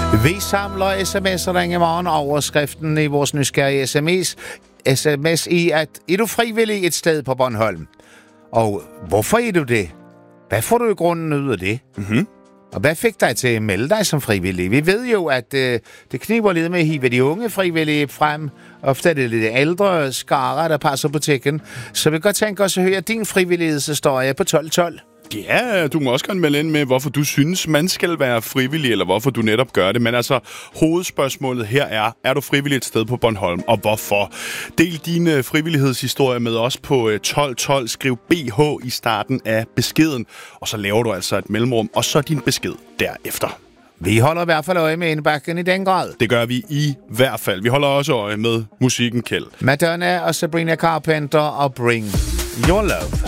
Vi samler sms'er den i morgen. Overskriften i vores nysgerrige sms i, at er du frivillig et sted på Bornholm? Og hvorfor er du det? Hvad får du i grunden ud af det? Og hvad fik dig til at melde dig som frivillig? Vi ved jo, at det kniber lidt med at hive de unge frivillige frem. Ofte er det lidt ældre skarer, der passer på tækken. Så vi kan godt tænke os at høre din frivillighedshistorie på 1212. Ja, du må også gerne melde ind med, hvorfor du synes, man skal være frivillig, eller hvorfor du netop gør det. Men altså, hovedspørgsmålet her er du frivillig et sted på Bornholm, og hvorfor? Del din frivillighedshistorie med os på 1212. Skriv BH i starten af beskeden, og så laver du altså et mellemrum, og så din besked derefter. Vi holder i hvert fald øje med indbakken i den grad. Det gør vi i hvert fald. Vi holder også øje med musikken, Kjeld. Madonna og Sabrina Carpenter og Bring Your Love.